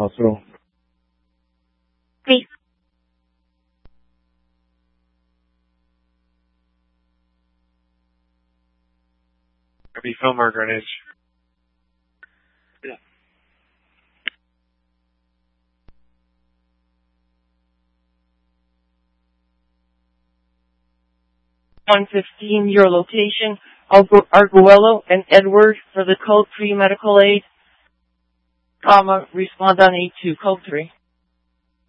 hospital. Please. Copy, film or Greenwich. Yeah. 115, your location, Arguello and Edward for the code 3 medical aid, respond on 82, code 3.